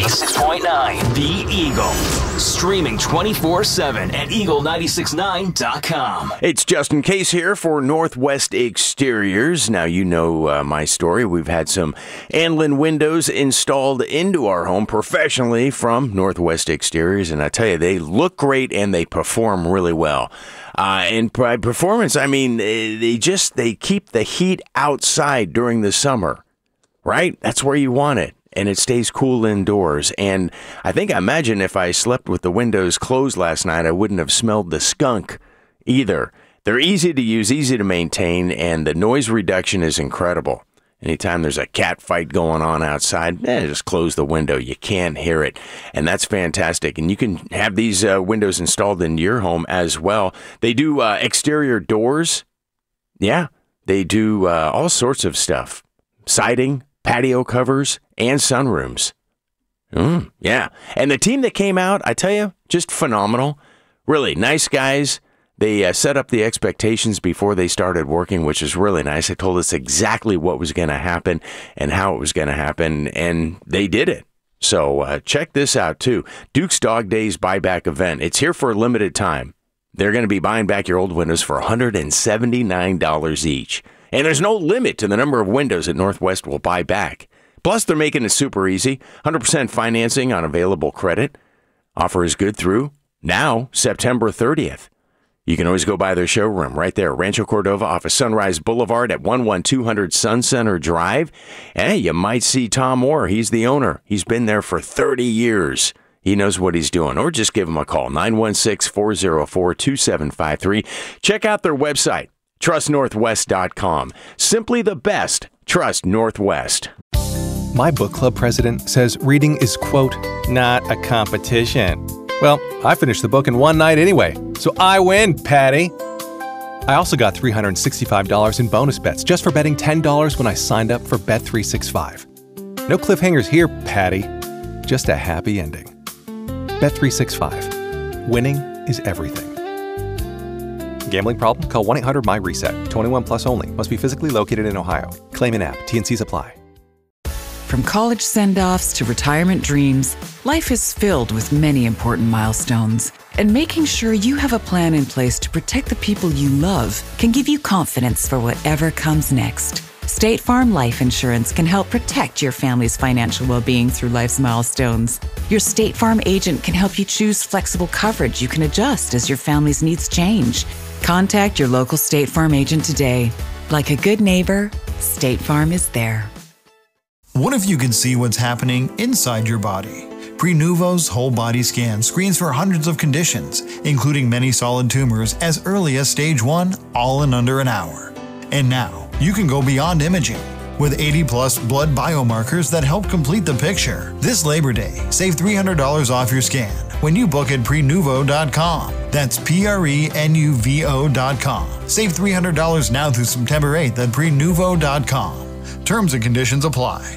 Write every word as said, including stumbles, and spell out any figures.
ninety-six point nine The Eagle. Streaming twenty-four seven at eagle nine six nine dot com. It's Justin Case here for Northwest Exteriors. Now, you know uh, my story. We've had some Anlin windows installed into our home professionally from Northwest Exteriors, and I tell you, they look great and they perform really well. Uh, and by performance, I mean they just they keep the heat outside during the summer, right? That's where you want it. And it stays cool indoors. And I think, I imagine if I slept with the windows closed last night, I wouldn't have smelled the skunk either. They're easy to use, easy to maintain, and the noise reduction is incredible. Anytime there's a cat fight going on outside, eh, just close the window. You can't hear it. And that's fantastic. And you can have these uh, windows installed in your home as well. They do uh, exterior doors. Yeah, they do uh, all sorts of stuff. Siding, patio covers, and sunrooms. Mm, yeah. And the team that came out, I tell you, just phenomenal. Really nice guys. They uh, set up the expectations before they started working, which is really nice. They told us exactly what was going to happen and how it was going to happen, and they did it. So uh, check this out, too. Duke's Dog Days buyback event. It's here for a limited time. They're going to be buying back your old windows for one hundred seventy-nine dollars each. And there's no limit to the number of windows that Northwest will buy back. Plus, they're making it super easy. one hundred percent financing on available credit. Offer is good through now, September thirtieth. You can always go by their showroom right there, Rancho Cordova off of Sunrise Boulevard at one one two hundred Sun Center Drive. Hey, you might see Tom Moore. He's the owner. He's been there for thirty years. He knows what he's doing. Or just give him a call, nine one six, four oh four, two seven five three. Check out their website, trust northwest dot com. Simply the best. Trust Northwest. My book club president says reading is, quote, not a competition. Well, I finished the book in one night anyway, so I win, Patty. I also got three hundred sixty-five dollars in bonus bets just for betting ten dollars when I signed up for Bet three sixty-five. No cliffhangers here, Patty. Just a happy ending. Bet three sixty-five. Winning is everything. Gambling problem? Call one eight hundred my reset. twenty-one plus only. Must be physically located in Ohio. Claim in app. T and Cs apply. From college send-offs to retirement dreams, life is filled with many important milestones. And making sure you have a plan in place to protect the people you love can give you confidence for whatever comes next. State Farm Life Insurance can help protect your family's financial well-being through life's milestones. Your State Farm agent can help you choose flexible coverage you can adjust as your family's needs change. Contact your local State Farm agent today. Like a good neighbor, State Farm is there. What if you could see what's happening inside your body? Prenuvo's whole body scan screens for hundreds of conditions, including many solid tumors as early as stage one, all in under an hour. And now, you can go beyond imaging with eighty plus blood biomarkers that help complete the picture. This Labor Day, save three hundred dollars off your scan when you book at prenuvo dot com. That's P R E N U V O dot com. Save three hundred dollars now through September eighth at prenuvo dot com. Terms and conditions apply.